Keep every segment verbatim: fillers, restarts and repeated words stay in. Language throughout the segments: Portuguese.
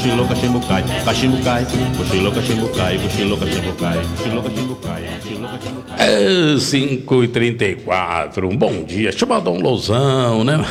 Cochilou, cachimbo cai, cachimbo cai, cochilou, cachimbo cai, cochilou, cachimbo cai, cochilou, cachimbo cai, cochilou, cachimbo cai. É cinco e trinta e quatro, um bom dia. Deixa eu mandar um lousão, né?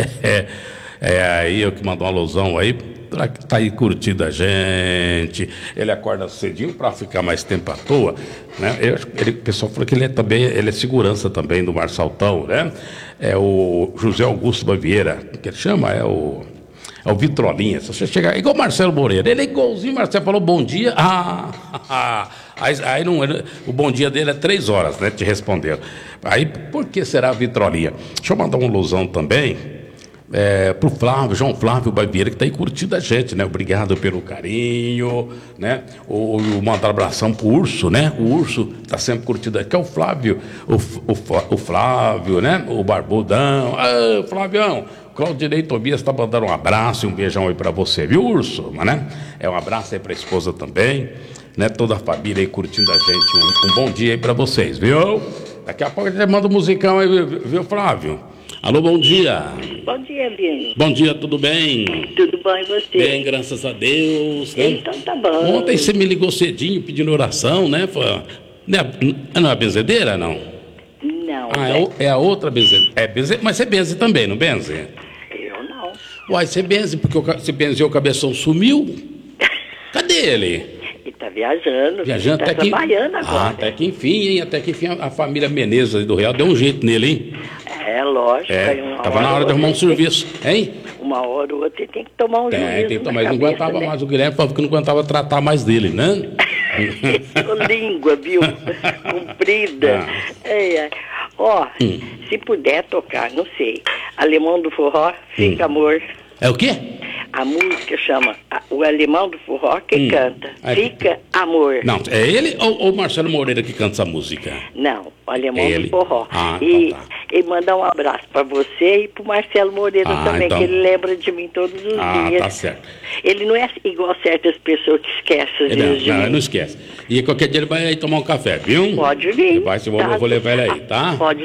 É aí eu que mandou um lousão aí, pra que tá aí curtindo a gente. Ele acorda cedinho pra ficar mais tempo à toa, né? Eu, ele, o pessoal falou que ele é também, ele é segurança também do Mar Saltão, né? É o José Augusto Baviera, que ele chama, é o... É o Vitrolinha. Se você chegar, é igual o Marcelo Moreira, ele é igualzinho. Marcelo falou bom dia. Ah, aí, aí não, o bom dia dele é três horas, né? Te respondeu. Aí, por que será Vitrolinha? Deixa eu mandar um alusão também é, pro Flávio, João Flávio Baviera, que está aí curtindo a gente, né? Obrigado pelo carinho, né? O, o mandar um abração pro Urso, né? O Urso está sempre curtindo, que é o Flávio, o, o, o Flávio, né? O Barbudão. Ah, Flavião. Claudinei Tobias está mandando um abraço e um beijão aí para você, viu, Urso? Né? É um abraço aí para a esposa também, né? Toda a família aí curtindo a gente. Um, um bom dia aí para vocês, viu? Daqui a pouco a gente manda um musicão aí, viu, Flávio? Alô, bom dia. Bom dia, Bino. Bom dia, tudo bem? Tudo bom e você? Bem, graças a Deus. Né? Então tá bom. Ontem você me ligou cedinho pedindo oração, né? Foi, não é uma benzedeira, não? Não. Ah, é, o, é a outra benzedeira. É benze, mas você benze também, não benze? Eu não. Uai, você benze, porque você benzeu, o cabeção sumiu? Cadê ele? Ele tá viajando. Viajando tá até que... trabalhando agora. Ah, até que enfim, hein? Até que enfim a, a família Menezes do Real deu um jeito nele, hein? É, lógico. É, uma tava na hora de arrumar um serviço, hein? Uma hora ou outra tem que tomar um Tem, juízo tem que na tomar, mas não cabeça, aguentava né? mais, o Guilherme falou que não aguentava tratar mais dele, né? Língua, viu? Comprida. Ah. É, é. Ó, Hum. se puder tocar, não sei. Alemão do Forró, Fica Hum. Amor. É o quê? A música chama a- O Alemão do Forró que Hum. canta. Aí- Fica Amor. Não, é ele ou ou o Marcelo Moreira que canta essa música? Não, o Alemão Ele. do Forró. Ah, e, então tá. e mandar um abraço para você e pro Marcelo Moreira Ah, também, então. que ele lembra de mim todos os Ah, dias. tá certo. Ele não é igual certas pessoas que esquecem às Não, vezes de não, mim. não esquece. E qualquer dia ele vai aí tomar um café, viu? Pode vir. Vai, se eu vou, tá? eu vou levar ele aí, tá? Pode